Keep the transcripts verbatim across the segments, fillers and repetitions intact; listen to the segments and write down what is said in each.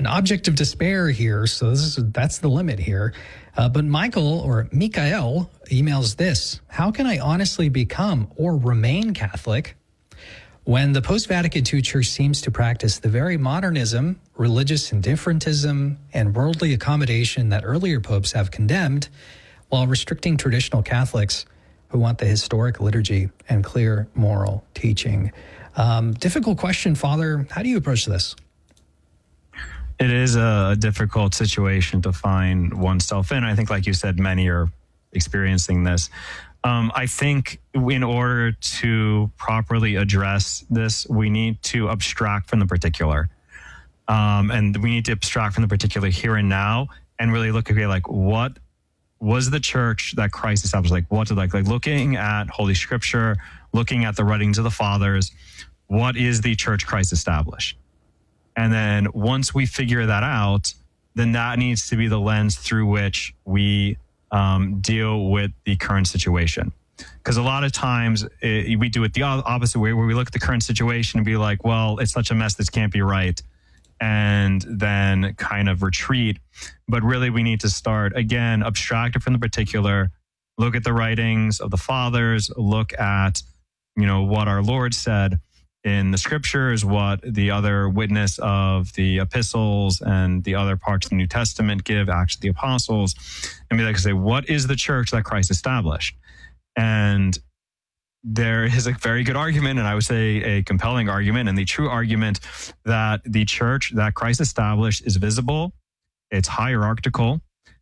an object of despair here. So this is, that's the limit here. Uh, but Michael or Mikael emails this: how can I honestly become or remain Catholic when the post-Vatican two Church seems to practice the very modernism, religious indifferentism, and worldly accommodation that earlier popes have condemned, while restricting traditional Catholics who want the historic liturgy and clear moral teaching? Um, difficult question, Father. How do you approach this? It is a difficult situation to find oneself in. I think, like you said, many are experiencing this. Um, I think in order to properly address this, we need to abstract from the particular. Um, and we need to abstract from the particular here and now and really look at, okay, like, what was the church that Christ established? Like, what did, like, like looking at Holy Scripture, looking at the writings of the fathers, what is the church Christ established? And then once we figure that out, then that needs to be the lens through which we um, deal with the current situation. Because a lot of times it, we do it the opposite way, where we look at the current situation and be like, well, it's such a mess, this can't be right, and then kind of retreat. But really we need to start, again, abstract it from the particular, look at the writings of the fathers, look at, you know, what our Lord said in the scriptures, what the other witness of the epistles and the other parts of the New Testament give, Acts of the Apostles, and be like, say, what is the church that Christ established? And there is a very good argument, and I would say a compelling argument, and the true argument that the church that Christ established is visible, it's hierarchical,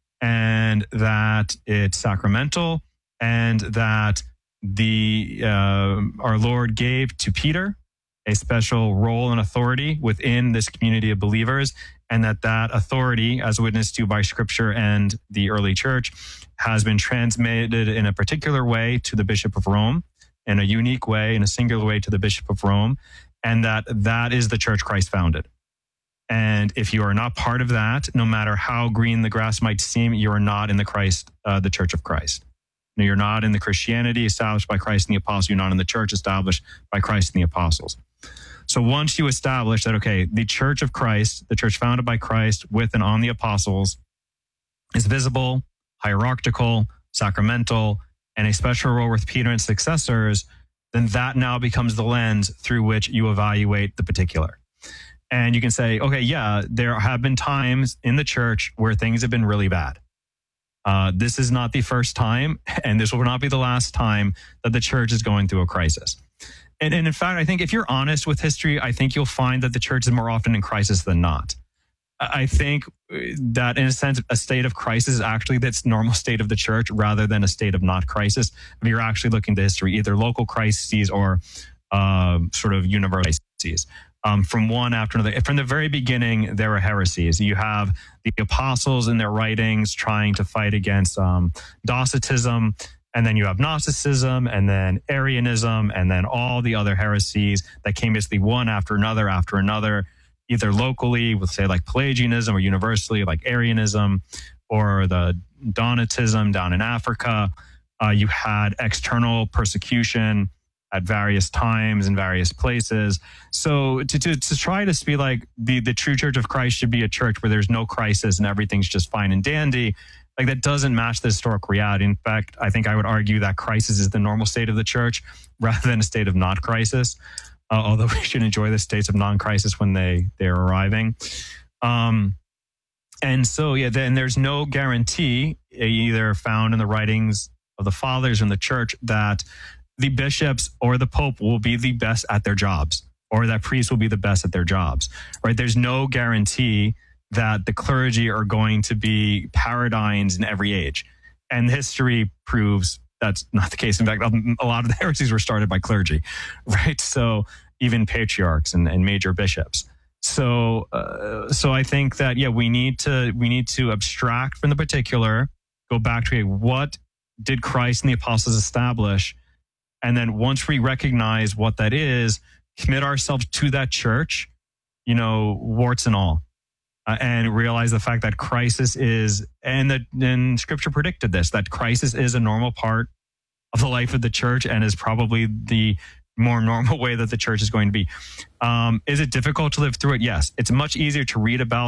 and that it's sacramental, and that the uh, our Lord gave to Peter a special role and authority within this community of believers, and that that authority, as witnessed to by Scripture and the early church, has been transmitted in a particular way to the Bishop of Rome, in a unique way, in a singular way to the Bishop of Rome, and that that is the church Christ founded. And if you are not part of that, no matter how green the grass might seem, you are not in the Christ, uh, the Church of Christ. No, you're not in the Christianity established by Christ and the apostles. You're not in the church established by Christ and the apostles. So once you establish that, okay, the church of Christ, the church founded by Christ with and on the apostles, is visible, hierarchical, sacramental, and a special role with Peter and successors, then that now becomes the lens through which you evaluate the particular. And you can say, okay, yeah, there have been times in the church where things have been really bad. Uh, this is not the first time, and this will not be the last time that the church is going through a crisis. And, and in fact, I think if you're honest with history, I think you'll find that the church is more often in crisis than not. I think that, in a sense, a state of crisis is actually that's normal state of the church rather than a state of not crisis. If you're actually looking to history, either local crises or uh, sort of universal crises. Um, from one after another. From the very beginning, there were heresies. You have the apostles in their writings trying to fight against um, Docetism, and then you have Gnosticism, and then Arianism, and then all the other heresies that came basically one after another after another, either locally with, say, like Pelagianism, or universally like Arianism, or the Donatism down in Africa. Uh, you had external persecution at various times in various places. So to, to, to try to be like the, the true Church of Christ should be a church where there's no crisis and everything's just fine and dandy, like that doesn't match the historic reality. In fact, I think I would argue that crisis is the normal state of the church rather than a state of not crisis, uh, although we should enjoy the states of non-crisis when they, they're arriving. Um, and so, yeah, then there's no guarantee either found in the writings of the fathers in the church that the bishops or the pope will be the best at their jobs, or that priests will be the best at their jobs, right? There's no guarantee that the clergy are going to be paradigms in every age. And history proves that's not the case. In fact, a lot of the heresies were started by clergy, right? So even patriarchs and, and major bishops. So, uh, so I think that, yeah, we need to, we need to abstract from the particular, go back to, okay, what did Christ and the apostles establish? And then once we recognize what that is, commit ourselves to that church, you know, warts and all, uh, and realize the fact that crisis is, and that and Scripture predicted this, that crisis is a normal part of the life of the church and is probably the more normal way that the church is going to be. Um, is it difficult to live through it? Yes. It's much easier to read about